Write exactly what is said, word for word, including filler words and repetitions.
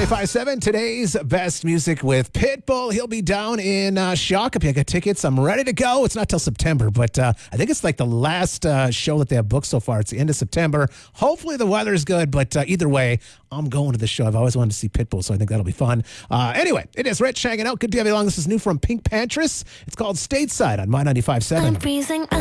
ninety-five point seven, today's best music with Pitbull. He'll be down in uh, Shakopee. I got tickets. I'm ready to go. It's not till September, but uh, I think it's like the last uh, show that they have booked so far. It's the end of September. Hopefully the weather's good, but uh, either way, I'm going to the show. I've always wanted to see Pitbull, so I think that'll be fun. Uh, anyway, it is Rich hanging out. Good to have you along. This is new from Pink Pantress. It's called Stateside on My ninety-five point seven. I'm freezing.